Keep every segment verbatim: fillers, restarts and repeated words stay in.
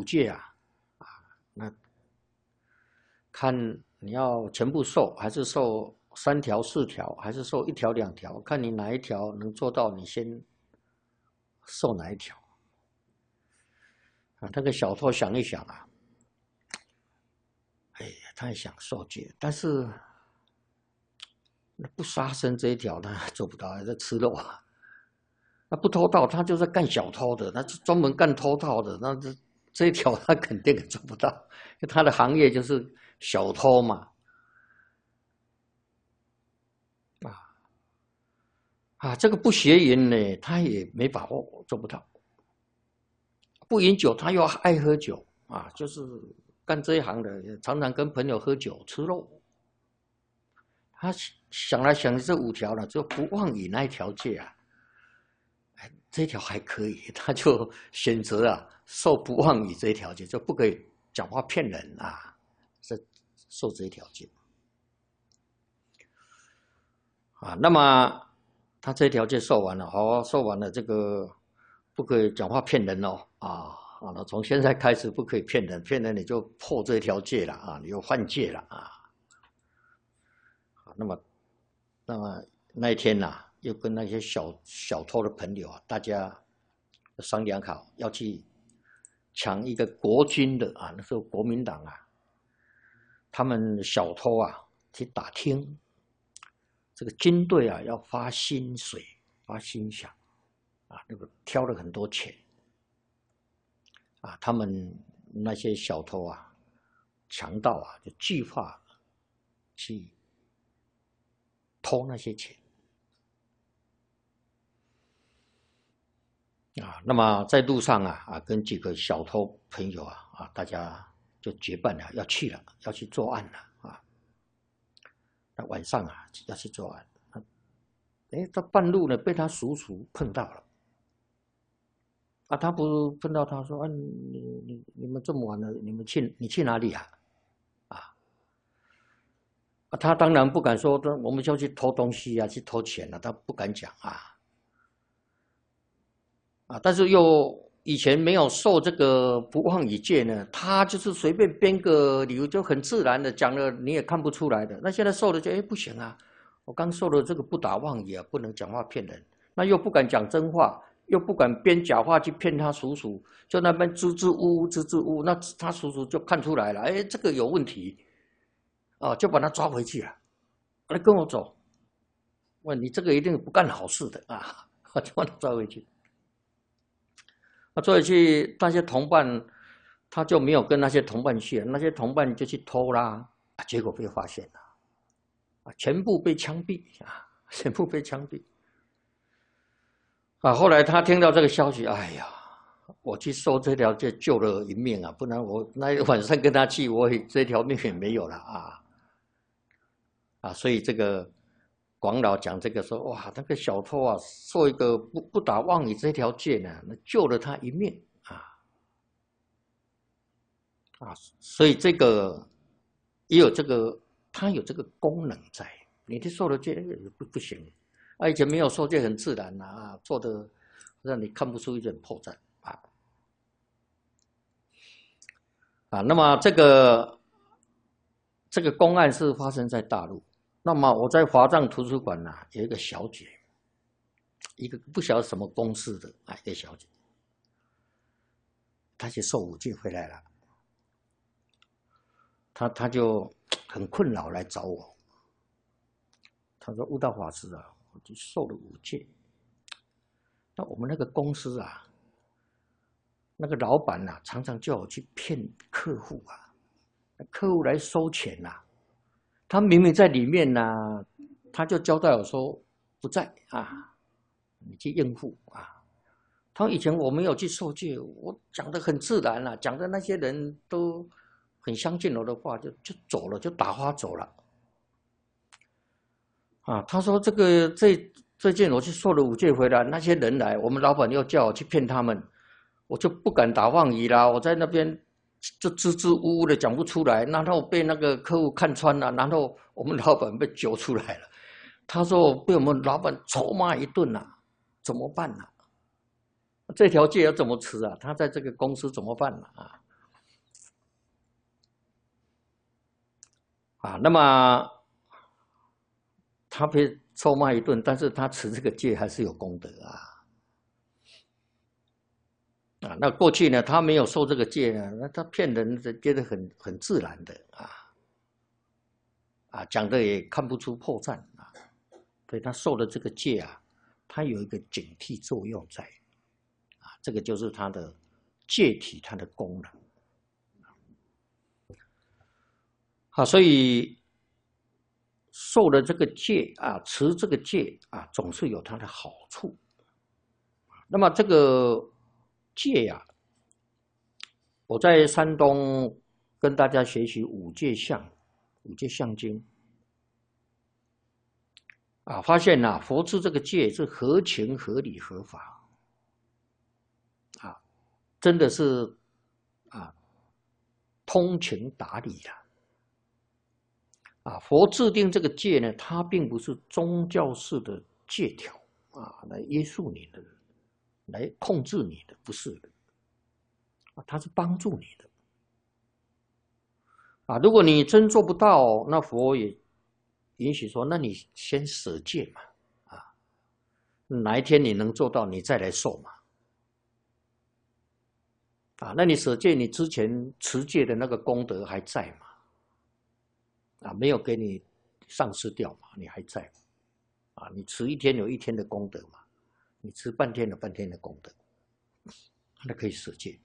戒啊，啊，那看你要全部受，还是受三条、四条，还是受一条、两条，看你哪一条能做到，你先受哪一条。啊，那个小偷想一想啊，哎呀，他也想受戒，但是那不杀生这一条他做不到，还在吃肉啊。那不偷盗，他就是干小偷的，他专门干偷盗的，那这这一条他肯定做不到，因为他的行业就是小偷嘛。啊啊，这个不邪淫呢，他也没把握，做不到。不饮酒，他又爱喝酒啊，就是干这一行的，常常跟朋友喝酒吃肉。他想来想去，这五条呢，就不妄语那一条戒啊。这一条还可以，他就选择啊受不妄语这一条戒，就不可以讲话骗人啊，是受这一条戒啊。那么他这一条戒受完了，好，受完了这个不可以讲话骗人哦啊。好了，从现在开始不可以骗人，骗人你就破这条戒了啊，你又犯戒了啊。那么，那么那一天呐、啊。又跟那些小小偷的朋友啊，大家商量好要去抢一个国军的啊，那时候国民党啊，他们小偷啊去打听，这个军队啊要发薪水、发薪饷啊，那个挑了很多钱啊，他们那些小偷啊、强盗啊，就计划去偷那些钱。啊，那么在路上啊啊，跟几个小偷朋友啊啊，大家就结伴了，要去了，要去作案了啊。那晚上啊要去作案，哎，他半路呢被他叔叔碰到了，啊，他不碰到他说，啊，你你你们这么晚了，你们去你去哪里啊？啊，啊，他当然不敢说，我们就去偷东西啊，去偷钱啊，他不敢讲啊。啊，但是又以前没有受这个不妄语戒呢，他就是随便编个理由就很自然的讲了，你也看不出来的。那现在受了就哎不行啊，我刚受了这个不打妄语啊，不能讲话骗人，那又不敢讲真话，又不敢编假话去骗他叔叔，就那边支支吾吾支支吾吾，那他叔叔就看出来了，哎，这个有问题，啊，就把他抓回去了，来跟我走，问你这个一定不干好事的啊，就把他抓回去。那所以去那些同伴，他就没有跟那些同伴去，那些同伴就去偷啦，啊、结果被发现了，啊，全部被枪毙啊，全部被枪毙。啊，后来他听到这个消息，哎呀，我去受这条戒救了一命啊，不然我那一晚上跟他去，我这条命也没有了啊。啊，所以这个广老讲这个说，哇，那个小偷啊，受一个不不打妄语这条戒呢，那救了他一命啊啊，所以这个也有这个，它有这个功能在。你去受了戒不不行，啊，以前没有受戒很自然啊，做的让你看不出一点破绽啊啊。那么这个这个公案是发生在大陆。那么我在华藏图书馆呢、啊，有一个小姐，一个不晓得什么公司的啊，一个小姐，她去受五戒回来了，她她就很困扰来找我，她说悟道法师啊，我就受了五戒，那我们那个公司啊，那个老板啊，常常叫我去骗客户啊，客户来收钱啊。他明明在里面呢、啊，他就交代我说不在啊，你去应付啊。他说以前我没有去受戒，我讲得很自然啊，讲的那些人都很相信我的话，就就走了，就打发走了。啊，他说这个最最近我去受了五戒回来，那些人来，我们老板又叫我去骗他们，我就不敢打妄语啦，我在那边。就支支吾吾的讲不出来，然后被那个客户看穿了，然后我们老板被揪出来了。他说被我们老板臭骂一顿啊，怎么办呢、啊？这条戒要怎么吃啊？他在这个公司怎么办呢、啊？ 啊，那么他被臭骂一顿，但是他持这个戒还是有功德啊。啊，那过去呢，他没有受这个戒呢，那他骗人觉得很很自然的啊，啊，讲的也看不出破绽啊，所以他受了这个戒啊，他有一个警惕作用在，啊，这个就是他的戒体，它的功能。好，所以受了这个戒啊，持这个戒啊，总是有它的好处。那么这个戒呀、啊，我在山东跟大家学习五戒相、五戒相经啊，发现呐、啊，佛制这个戒是合情、合理、合法啊，真的是啊通情达理呀、啊。啊，佛制定这个戒呢，它并不是宗教式的戒条啊，来约束你的，来控制你的，不是的，啊，它是帮助你的。啊，如果你真做不到，那佛也允许说，那你先舍戒嘛，啊，哪一天你能做到，你再来受嘛，啊，那你舍戒，你之前持戒的那个功德还在嘛，啊，没有给你丧失掉嘛，你还在，啊，你持一天有一天的功德嘛，你持半天有半天的功德，那可以舍戒。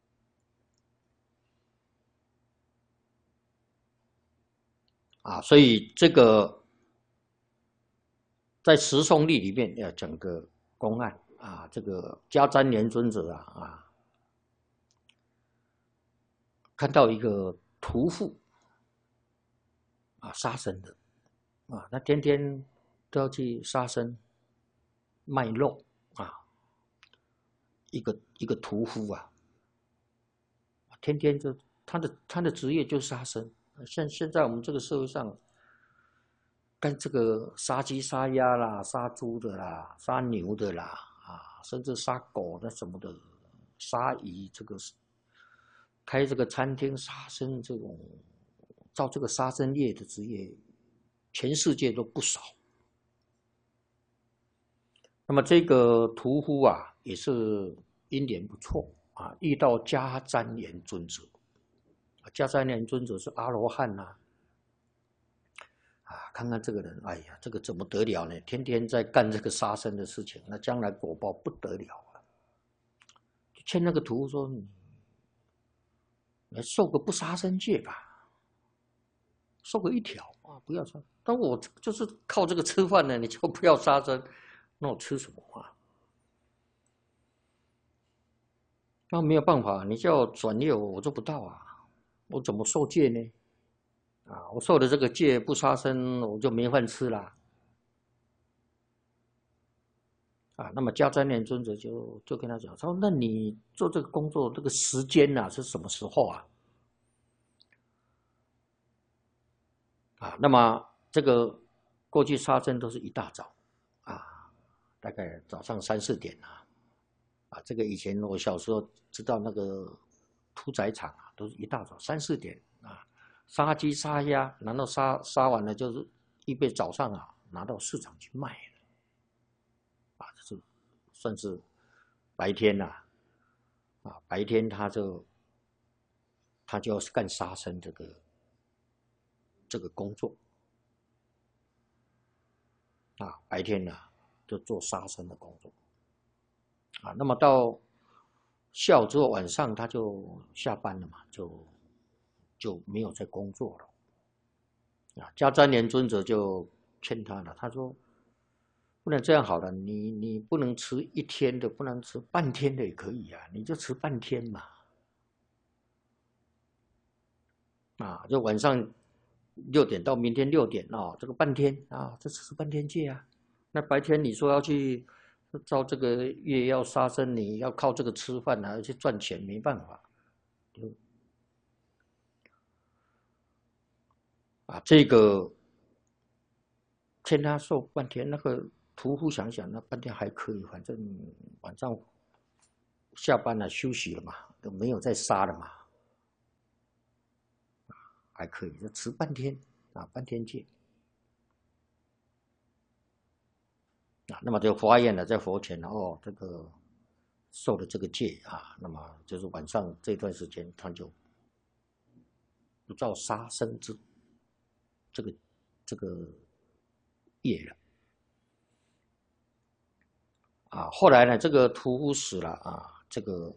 啊，所以这个在十诵例里面要讲个公案啊，这个迦旃延尊者啊啊，看到一个屠夫啊杀生的啊，他天天都要去杀生卖肉啊，一个一个屠夫啊，天天就他的他的职业就是杀生。像现在我们这个社会上，干这个杀鸡、杀鸭啦、杀猪的啦、杀牛的啦，啊，甚至杀狗的什么的，杀鱼，这个开这个餐厅杀生这种，造这个杀生业的职业，全世界都不少。那么这个屠夫啊，也是因缘不错啊，遇到迦旃延尊者。迦旃延尊者是阿罗汉呐、啊，啊，看看这个人，哎呀，这个怎么得了呢？天天在干这个杀生的事情，那将来果报不得了啊！就劝那个屠夫说：“你来受个不杀生戒吧，受个一条啊，不要杀。但我就是靠这个吃饭呢，你就不要杀生，那我吃什么啊？那没有办法，你叫我转业我，我做不到啊。”我怎么受戒呢？啊，我受的这个戒不杀生，我就没饭吃啦。啊，那么迦旃延尊者就就跟他讲说：“那你做这个工作，这个时间呐、啊、是什么时候啊？”啊，那么这个过去杀生都是一大早，啊，大概早上三四点啊，啊，这个以前我小时候知道那个屠宰场啊，都是一大早三四点啊，杀鸡杀鸭，然后杀杀完了就是预备早上啊拿到市场去卖了，啊，这是算是白天呐、啊，啊，白天他就他就要干杀生这个这个工作，啊，白天呢、啊、就做杀生的工作，啊，那么到下午之后晚上他就下班了嘛，就就没有再工作了。啊，迦旃延尊者就劝他了，他说：“不能这样好了，你你不能吃一天的，不能吃半天的也可以啊，你就吃半天嘛。啊，就晚上六点到明天六点啊，这个半天啊，这吃半天戒啊。那白天你说要去照这个业要杀生，你要靠这个吃饭啊，要去赚钱，没办法。啊，这个劝他受半天，那个屠夫想想，那半天还可以，反正晚上下班了休息了嘛，都没有再杀了嘛，还可以，就吃半天啊，半天戒。啊，那么就发愿了，在佛前哦，这个受了这个戒啊，那么就是晚上这段时间，他就不造杀生之这个这个业了。啊，后来呢，这个屠夫死了啊，这个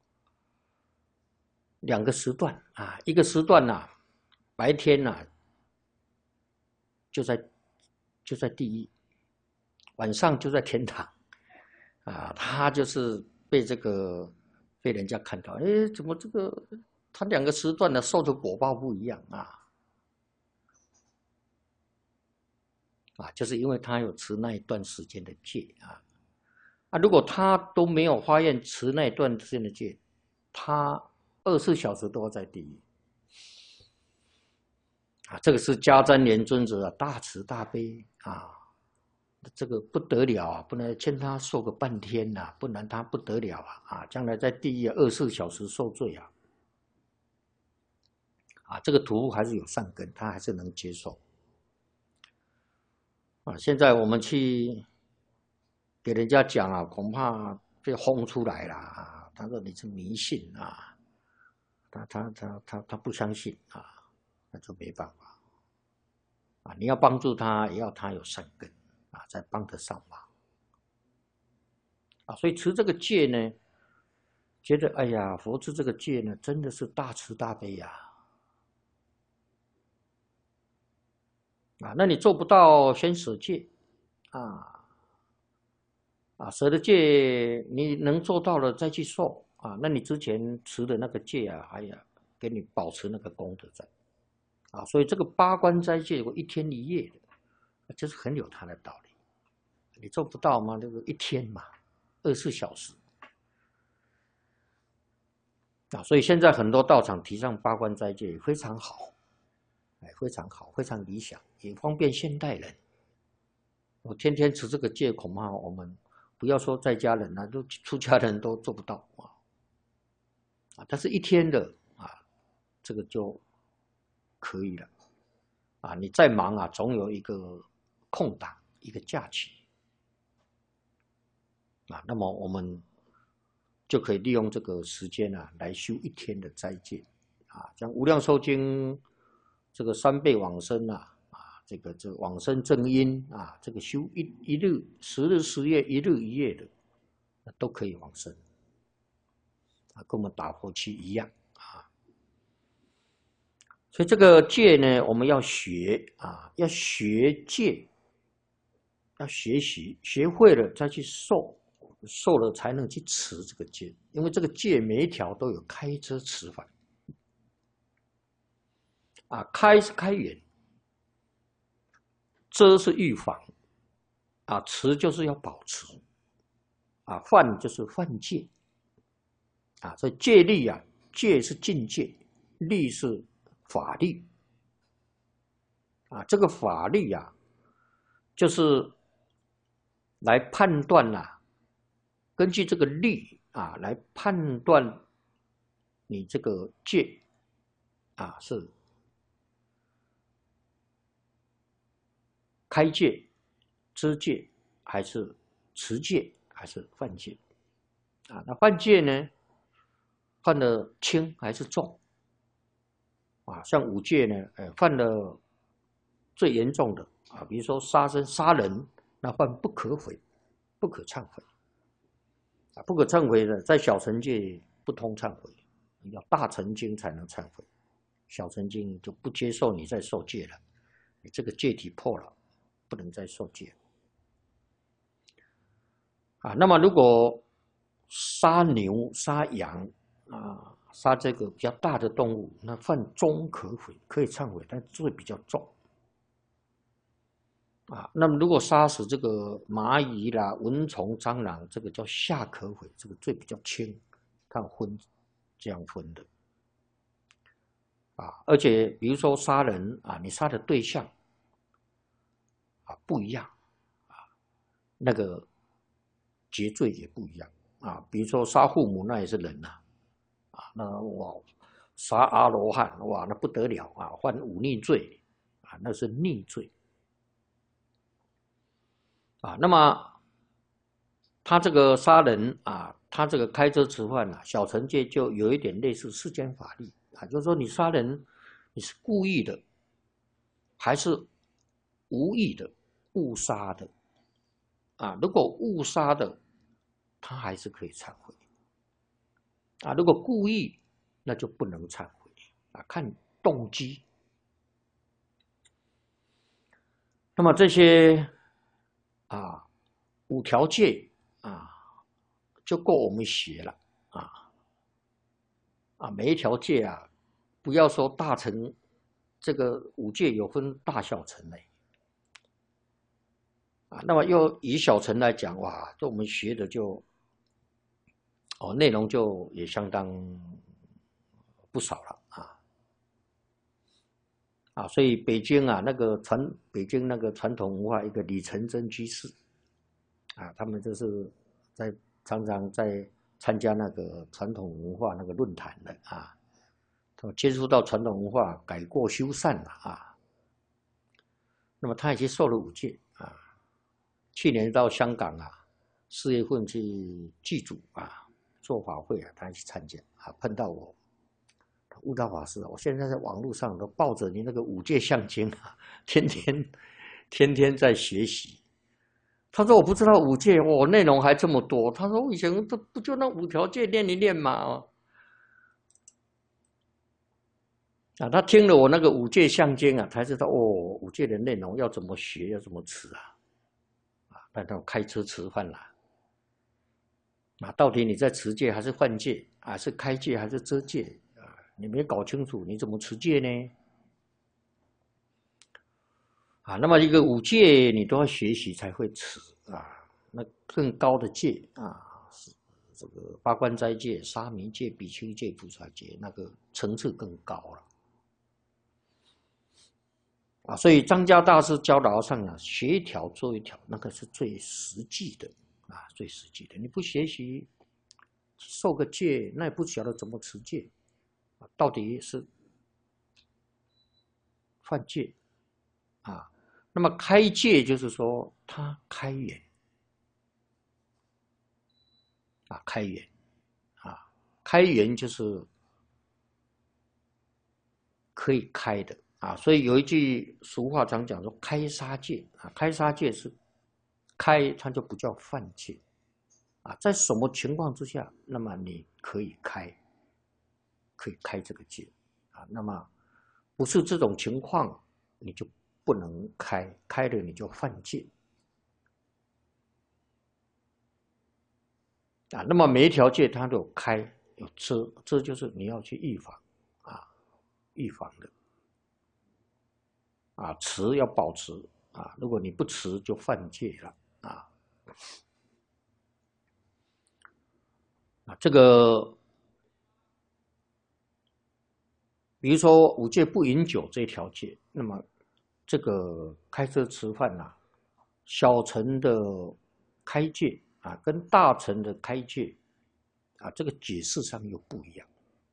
两个时段啊，一个时段呐、啊，白天呐、啊、就在就在地狱，晚上就在天堂啊，他就是被这个被人家看到，哎，怎么这个他两个时段的受的果报不一样啊？啊，就是因为他有持那一段时间的戒啊。啊，如果他都没有发愿持那一段时间的戒，他二十四小时都要在地狱。啊，这个是迦旃延尊者啊，大慈大悲啊，这个不得了啊，不能欠他受个半天呐、啊，不然他不得了啊啊，将来在地狱二十四小时受罪啊。啊，这个屠夫还是有善根，他还是能接受。啊，现在我们去给人家讲啊，恐怕被轰出来了啊！他说你是迷信啊，他他他他他不相信啊，那就没办法啊！你要帮助他，也要他有善根啊，才帮得上忙啊！所以持这个戒呢，觉得哎呀，佛持这个戒呢，真的是大慈大悲呀！啊，那你做不到，先舍戒啊。啊，舍的戒你能做到了再去受啊，那你之前持的那个戒啊，哎呀，给你保持那个功德在啊，所以这个八关斋戒我一天一夜的，这是很有它的道理。你做不到吗？那个一天嘛，二十四小时啊，所以现在很多道场提倡八关斋戒也非常好，哎，非常好，非常理想，也方便现代人。我天天持这个戒，恐怕我们不要说在家人啊，都出家人都做不到啊。啊，但是一天的啊，这个就可以了啊。你再忙啊，总有一个空档，一个假期啊。那么我们就可以利用这个时间啊，来修一天的斋戒啊。像《无量寿经》这个三倍往生啊，啊，这个这往生正因啊，这个修一一日、十日、十夜、一日一夜的，都可以往生啊，跟我们打佛七一样。所以这个戒呢，我们要学啊，要学戒，要学习，学会了再去受，受了才能去持这个戒，因为这个戒每一条都有开遮持法。啊，开是开源，遮是预防，啊，持就是要保持，啊，犯就是犯戒，啊，所以戒律啊，戒是境界，律是法律，啊，这个法律啊，就是来判断呐、啊，根据这个律啊来判断你这个戒啊是开戒、知戒还是持戒还是犯戒啊？那犯戒呢，犯的轻还是重啊？像五戒呢，呃，犯的最严重的啊，比如说杀生、杀人，那犯不可悔、不可忏悔啊，不可忏悔的，在小乘戒不通忏悔，要大乘经才能忏悔，小乘经就不接受你再受戒了，你这个戒体破了，不能再受戒啊。那么如果杀牛、杀羊啊，杀这个比较大的动物，那犯中可悔，可以忏悔，但罪比较重。啊，那么如果杀死这个蚂蚁啦、蚊虫、蟑螂，这个叫下可悔，这个罪比较轻，看分这样分的。啊，而且比如说杀人啊，你杀的对象啊不一样啊，那个结罪也不一样啊。比如说杀父母，那也是人呐、啊，啊，那我杀阿罗汉，哇，那不得了啊，犯忤逆罪啊，那是逆罪啊。那么他这个杀人啊，他这个开车迟犯啊，小惩戒就有一点类似世间法律啊，就是说你杀人，你是故意的，还是无意的误杀的啊？如果误杀的，他还是可以忏悔啊；如果故意，那就不能忏悔啊，看动机。那么这些啊五条戒啊，就够我们学了啊啊！每一条戒啊，不要说大乘，这个五戒有分大小乘类啊。那么又以小乘来讲，哇，这我们学的就哦内容就也相当不少了啊啊！所以北京啊，那个传北京那个传统文化一个李成真居士啊，他们就是在常常在参加那个传统文化那个论坛的啊，接触到传统文化，改过修善了啊。那么他已经受了五戒啊，去年到香港啊，四月份去祭祖啊，做法会啊，他去参加啊，碰到我，悟道法师，我现在在网络上都抱着你那个五戒相经啊，天天天天在学习。他说我不知道五戒，哦，内容还这么多。他说我以前都不就那五条戒练一练嘛。啊，他听了我那个五戒相经啊，才知道哦，五戒的内容要怎么学，要怎么持啊。啊，那种开车吃饭啦。啊，到底你在持戒还是犯戒，还是开戒还是遮戒啊？你没搞清楚，你怎么持戒呢？啊，那么一个五戒你都要学习才会持啊。那更高的戒啊，是这个八关斋戒、沙弥戒、比丘戒、菩萨戒，那个层次更高了。啊，所以张家大师教导上啊，学一条做一条，那个是最实际的啊，最实际的。你不学习，受个戒，那也不晓得怎么持戒，啊，到底是犯戒啊。那么开戒就是说他开源啊，开源啊，开源就是可以开的啊。所以有一句俗话常讲说，开杀戒啊，开杀戒是开，它就不叫犯戒啊。在什么情况之下，那么你可以开，可以开这个戒啊。那么不是这种情况，你就不能开，开了你就犯戒啊。那么每一条戒它都有开有遮，这就是你要去预防啊，预防的啊。持要保持啊，如果你不持就犯戒了啊。啊，这个比如说五戒不饮酒这条戒，那么这个开车吃饭呐、啊，小乘的开戒啊，跟大乘的开戒啊，这个解释上又不一样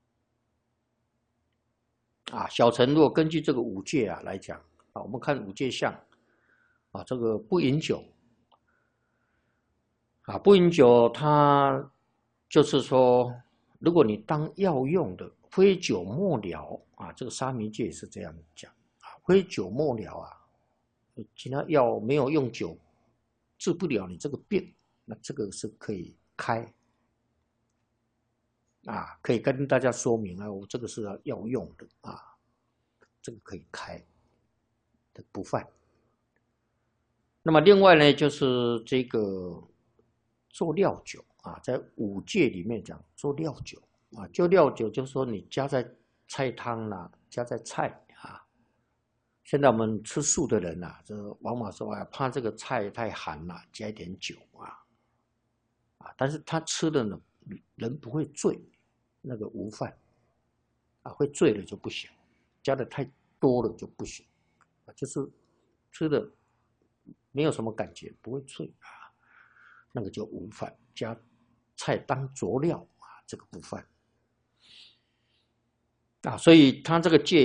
啊。小乘如果根据这个五戒啊来讲啊，我们看五戒相啊，这个不饮酒啊，不饮酒，它就是说，如果你当药用的，非酒莫疗啊，这个沙弥戒是这样讲啊，非酒莫疗啊，其他药没有用酒治不了你这个病，那这个是可以开啊，可以跟大家说明啊，我这个是要用的啊，这个可以开的不犯。那么另外呢，就是这个做料酒啊，在五戒里面讲做料酒啊，做料酒就是说你加在菜汤啦、啊，加在菜啊。现在我们吃素的人呐、啊，这往往说啊，怕这个菜太寒了、啊，加一点酒啊，啊，但是他吃的呢，人不会醉，那个无犯啊，会醉了就不行，加的太多了就不行，啊，就是吃的没有什么感觉，不会醉啊，那个就无犯，加菜当佐料啊，这个不犯啊，所以他这个戒。